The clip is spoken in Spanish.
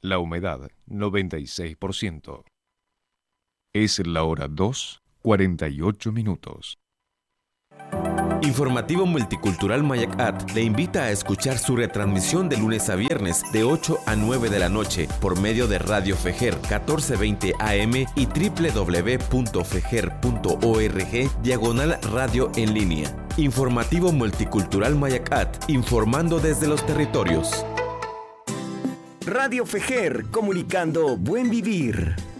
La humedad, 96%. Es la hora 2:48. Informativo Multicultural Mayacat le invita a escuchar su retransmisión de lunes a viernes de 8 a 9 de la noche por medio de Radio Fejer 1420 AM y www.fejer.org/radio en línea. Informativo Multicultural Mayacat, informando desde los territorios. Radio Fejer, comunicando buen vivir.